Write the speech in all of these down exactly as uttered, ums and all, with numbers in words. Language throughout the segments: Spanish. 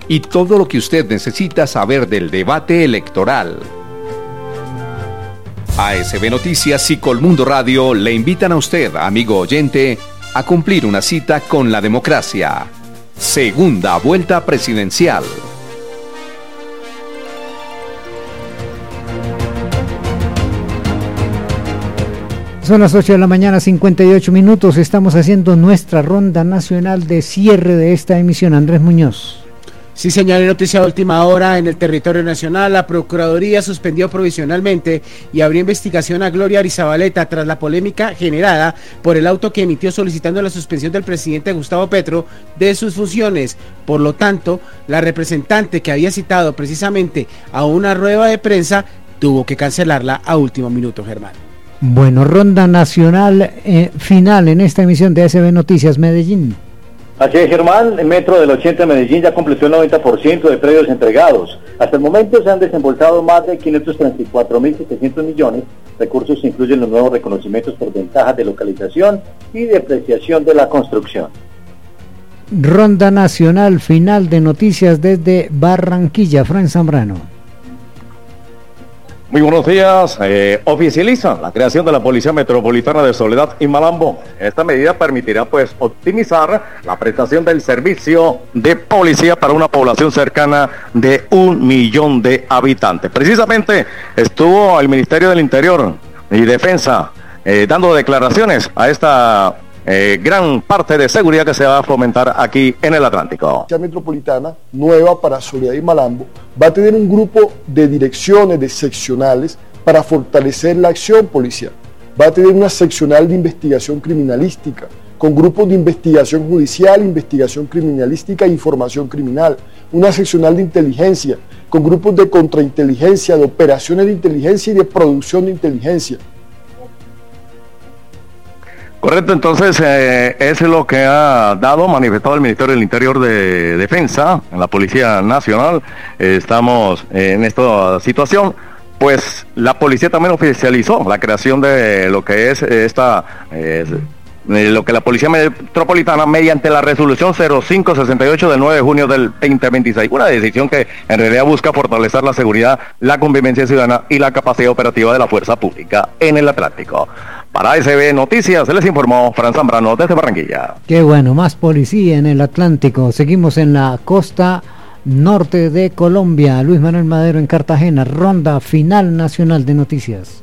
y todo lo que usted necesita saber del debate electoral. A S B Noticias y Colmundo Radio le invitan a usted, amigo oyente, a cumplir una cita con la democracia. Segunda vuelta presidencial. Son las ocho de la mañana, cincuenta y ocho minutos. Estamos haciendo nuestra ronda nacional de cierre de esta emisión. Andrés Muñoz. Sí, señor, noticia de última hora en el territorio nacional. La Procuraduría suspendió provisionalmente y abrió investigación a Gloria Arizabaleta tras la polémica generada por el auto que emitió solicitando la suspensión del presidente Gustavo Petro de sus funciones. Por lo tanto, la representante que había citado precisamente a una rueda de prensa tuvo que cancelarla a último minuto, Germán. Bueno, ronda nacional eh, final en esta emisión de A S B Noticias Medellín. Así es, Germán, el Metro del ochenta de Medellín ya completó el noventa por ciento de predios entregados. Hasta el momento se han desembolsado más de quinientos treinta y cuatro mil setecientos millones. Recursos incluyen los nuevos reconocimientos por ventajas de localización y depreciación de la construcción. Ronda nacional final de noticias desde Barranquilla. Fran Zambrano. Muy buenos días. Eh, oficializan la creación de la Policía Metropolitana de Soledad y Malambo. Esta medida permitirá pues optimizar la prestación del servicio de policía para una población cercana de un millón de habitantes. Precisamente estuvo el Ministerio del Interior y Defensa eh, dando declaraciones a esta Eh, gran parte de seguridad que se va a fomentar aquí en el Atlántico. La metropolitana nueva para Soledad y Malambo va a tener un grupo de direcciones, de seccionales para fortalecer la acción policial. Va a tener una seccional de investigación criminalística con grupos de investigación judicial, investigación criminalística e información criminal. Una seccional de inteligencia con grupos de contrainteligencia, de operaciones de inteligencia y de producción de inteligencia. Correcto, entonces eh, es lo que ha dado, manifestado el Ministerio del Interior de Defensa, en la Policía Nacional. Eh, estamos eh, en esta situación, pues la policía también oficializó la creación de lo que es esta, eh, lo que la Policía Metropolitana mediante la resolución cero cinco sesenta y ocho del nueve de junio del veinte veintiséis, una decisión que en realidad busca fortalecer la seguridad, la convivencia ciudadana y la capacidad operativa de la fuerza pública en el Atlántico. Para A S B Noticias, se les informó Fran Zambrano desde Barranquilla. Qué bueno, más policía en el Atlántico. Seguimos en la costa norte de Colombia. Luis Manuel Madero en Cartagena, ronda final nacional de noticias.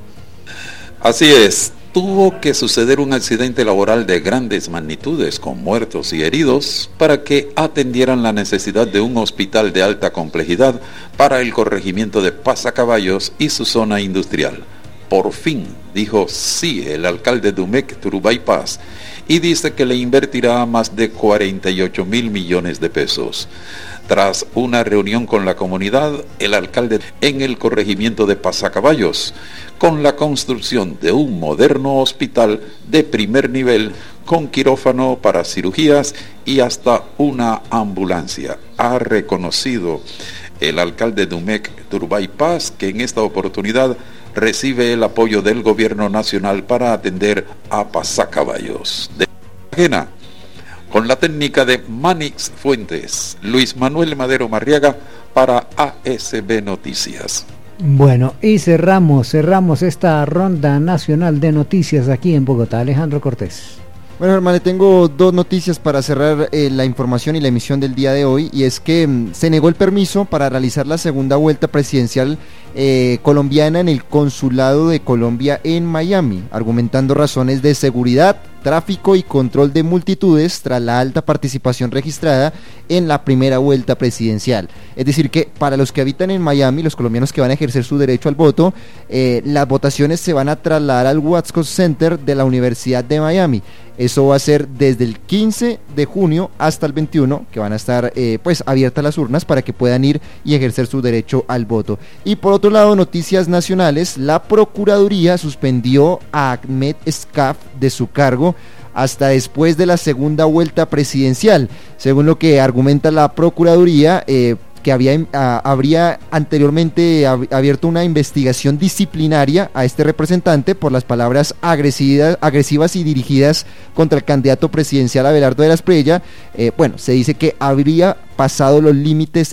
Así es, tuvo que suceder un accidente laboral de grandes magnitudes con muertos y heridos para que atendieran la necesidad de un hospital de alta complejidad para el corregimiento de Pasacaballos y su zona industrial. Por fin dijo sí el alcalde Dumec Turubay Paz y dice que le invertirá más de cuarenta y ocho mil millones de pesos. Tras una reunión con la comunidad, el alcalde en el corregimiento de Pasacaballos, con la construcción de un moderno hospital de primer nivel con quirófano para cirugías y hasta una ambulancia. Ha reconocido el alcalde Dumec Turubay Paz que en esta oportunidad recibe el apoyo del gobierno nacional para atender a Pasacaballos. De Cartagena, con la técnica de Manix Fuentes, Luis Manuel Madero Marriaga para A S B Noticias. Bueno, y cerramos, cerramos esta ronda nacional de noticias aquí en Bogotá. Alejandro Cortés. Bueno, hermano, tengo dos noticias para cerrar eh, la información y la emisión del día de hoy, y es que mm, se negó el permiso para realizar la segunda vuelta presidencial eh, colombiana en el Consulado de Colombia en Miami, argumentando razones de seguridad, tráfico y control de multitudes tras la alta participación registrada en la primera vuelta presidencial. Es decir que para los que habitan en Miami, los colombianos que van a ejercer su derecho al voto, eh, las votaciones se van a trasladar al Watsco Center de la Universidad de Miami. Eso va a ser desde el quince de junio hasta el veintiuno, que van a estar eh, pues abiertas las urnas para que puedan ir y ejercer su derecho al voto. Y por otro lado, noticias nacionales, la Procuraduría suspendió a Ahmed Escaf de su cargo hasta después de la segunda vuelta presidencial. Según lo que argumenta la Procuraduría, eh, que había, a, habría anteriormente ab, abierto una investigación disciplinaria a este representante por las palabras agresivas, agresivas y dirigidas contra el candidato presidencial Abelardo de la Espriella. Eh, bueno, se dice que habría pasado los límites